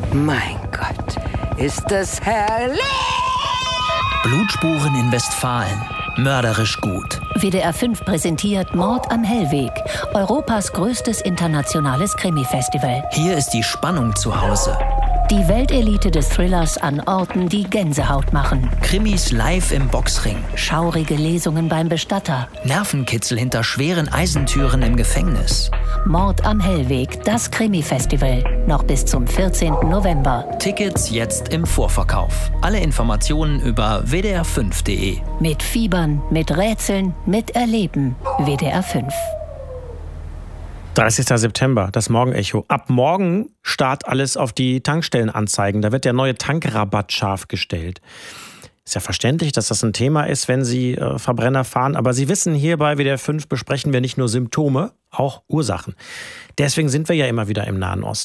Mein Gott, ist das herrlich! Blutspuren in Westfalen. Mörderisch gut. WDR 5 präsentiert Mord am Hellweg, Europas größtes internationales Krimi-Festival. Hier ist die Spannung zu Hause. Die Weltelite des Thrillers an Orten, die Gänsehaut machen. Krimis live im Boxring. Schaurige Lesungen beim Bestatter. Nervenkitzel hinter schweren Eisentüren im Gefängnis. Mord am Hellweg, das Krimi-Festival. Noch bis zum 14. November. Tickets jetzt im Vorverkauf. Alle Informationen über wdr5.de. Mit Fiebern, mit Rätseln, mit Erleben. WDR 5. 30. September, das Morgenecho. Ab morgen starrt alles auf die Tankstellenanzeigen. Da wird der neue Tankrabatt scharf gestellt. Ist ja verständlich, dass das ein Thema ist, wenn Sie Verbrenner fahren. Aber Sie wissen, hier bei WDR 5 besprechen wir nicht nur Symptome, auch Ursachen. Deswegen sind wir ja immer wieder im Nahen Osten.